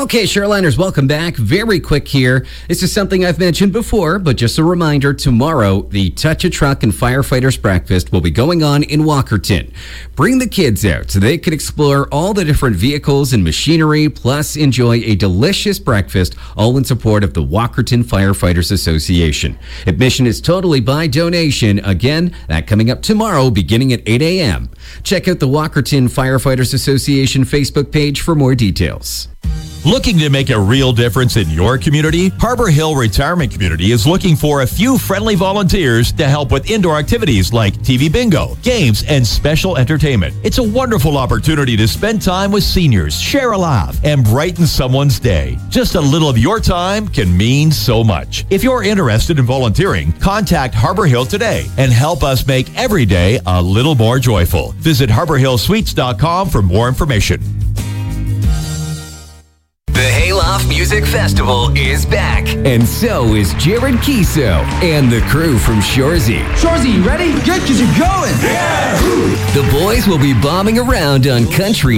Okay, Shoreliners, welcome back. Very quick here. This is something I've mentioned before, but just a reminder, tomorrow, the Touch a Truck and Firefighters Breakfast will be going on in Walkerton. Bring the kids out so they can explore all the different vehicles and machinery, plus enjoy a delicious breakfast, all in support of the Walkerton Firefighters Association. Admission is totally by donation. Again, that coming up tomorrow, beginning at 8 a.m. Check out the Walkerton Firefighters Association Facebook page for more details. Looking to make a real difference in your community? Harbor Hill Retirement Community is looking for a few friendly volunteers to help with indoor activities like TV bingo, games, and special entertainment. It's a wonderful opportunity to spend time with seniors, share a laugh, and brighten someone's day. Just a little of your time can mean so much. If you're interested in volunteering, contact Harbor Hill today and help us make every day a little more joyful. Visit harborhillsweets.com for more information. The Hayloft Music Festival is back, and so is Jared Kiso and the crew from Shorzy. Shorzy, you ready? Good, because you're going. Yeah! The boys will be bombing around on country